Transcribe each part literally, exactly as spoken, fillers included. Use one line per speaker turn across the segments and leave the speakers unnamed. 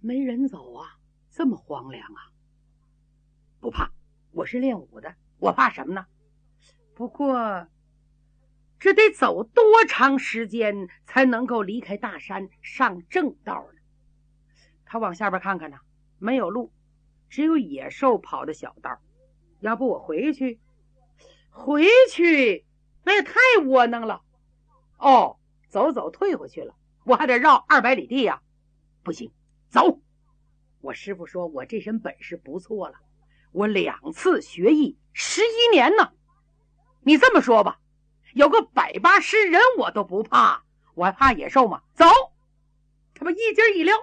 没人走啊，这么荒凉啊。不怕，我是练武的，我怕什么呢？不过这得走多长时间才能够离开大山上正道呢？他往下边看看呢，没有路，只有野兽跑的小道。要不我回去？回去那也太窝囊了。哦，走走退回去了，我还得绕二百里地呀、啊。不行，走！我师傅说我这身本事不错了，我两次学艺十一年呢。你这么说吧，有个百八十人我都不怕，我还怕野兽吗？走！他把一筋一撩，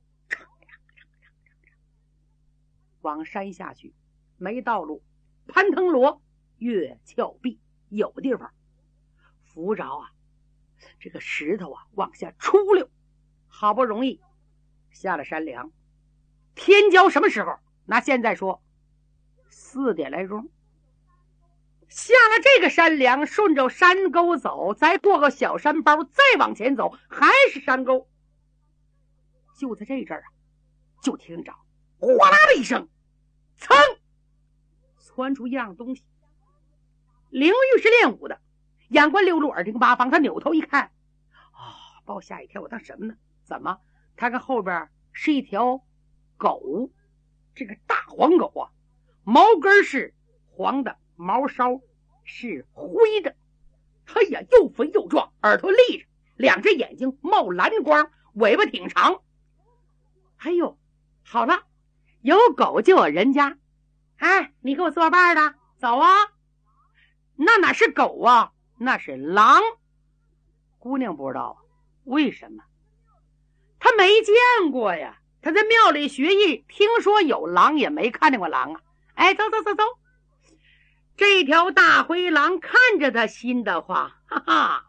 往山下去，没道路，攀藤萝，越峭壁，有地方扶着啊，这个石头啊往下出溜，好不容易下了山梁。天交什么时候？拿现在说，四点来钟。下了这个山梁，顺着山沟走，再过个小山包，再往前走，还是山沟。就在这阵儿啊，就听着哗啦的一声，噌，窜出一样东西。灵玉是练武的，眼观六路，耳听八方，他扭头一看，啊、哦，把我吓一跳。我当什么呢？怎么？他看后边是一条狗，这个大黄狗啊，毛根是黄的，毛梢是灰的。哎呀，又肥又壮，耳朵立着，两只眼睛冒蓝光，尾巴挺长。哎呦，好了，有狗就有人家。哎，你给我作伴的，走啊！那哪是狗啊，那是狼。姑娘不知道为什么，她没见过呀。她在庙里学艺，听说有狼，也没看见过狼啊。哎，走走走走，这条大灰狼看着他心的话，哈哈，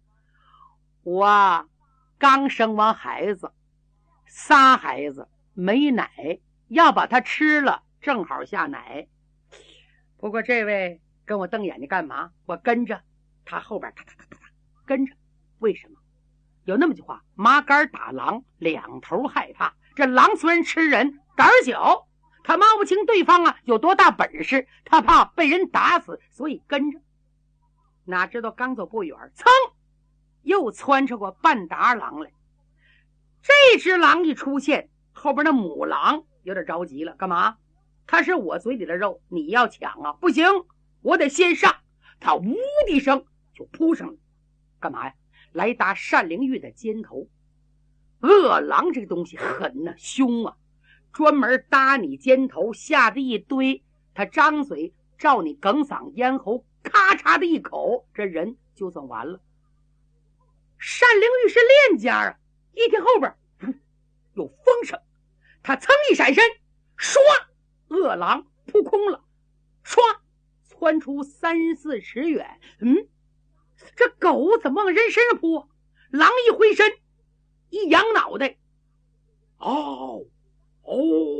我刚生完孩子，仨孩子没奶，要把它吃了正好下奶。不过这位跟我瞪眼睛干嘛？我跟着他后边哒哒哒哒哒跟着。为什么？有那么句话，麻杆打狼，两头害怕。这狼虽然吃人，胆儿小，他摸不清对方啊有多大本事，他怕被人打死，所以跟着。哪知道刚走不远，噌，又窜出过半打狼来。这只狼一出现，后边那母狼有点着急了，干嘛？它是我嘴里的肉，你要抢啊？不行，我得先上。他呜的一声就扑上了，干嘛呀？来打单灵玉的肩头。恶狼这个东西狠啊，凶啊，专门搭你肩头，吓得一堆。他张嘴照你哽嗓咽喉，咔嚓的一口，这人就算完了。单灵玉是练家啊，一听后边有风声，他噌一闪身，唰，恶狼扑空了，唰，窜出三四尺远。嗯，这狗怎么往人身上扑？狼一回身，一扬脑袋，哦哦，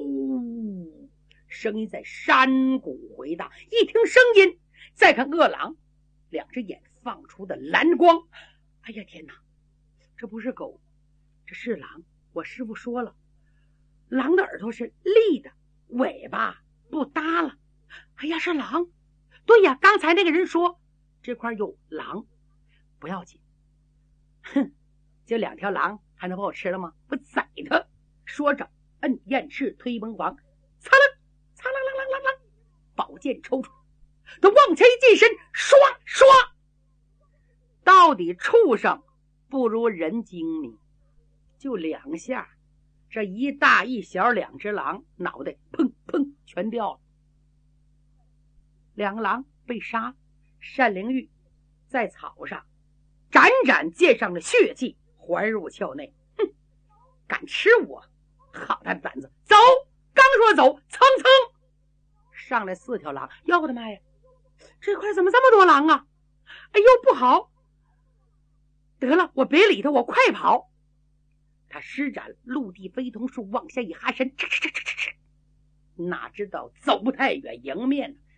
声音在山谷回荡。一听声音，再看恶狼，两只眼放出的蓝光。哎呀天哪，这不是狗，这是狼。我师傅说了，狼的耳朵是立的，尾巴不耷了。哎呀，是狼。对呀，刚才那个人说这块有狼。不要紧，哼，就两条狼还能把我吃了吗？不宰他！说着摁燕翅推崩房，擦啦擦啦啦啦啦啦，宝剑抽出，他往前一近身，唰唰。到底畜生不如人精明，就两下，这一大一小两只狼脑袋砰砰全掉了。两个狼被杀，单灵玉在草上斩斩溅上了血迹，还入鞘内。哼，敢吃我，好大的胆子！走！刚说走，蹭蹭上来四条狼。要我的妈呀，这块怎么这么多狼啊？哎呦，不好！得了，我别理他，我快跑。他施展陆地飞腾术，往下一哈身，哪知道走不太远，迎面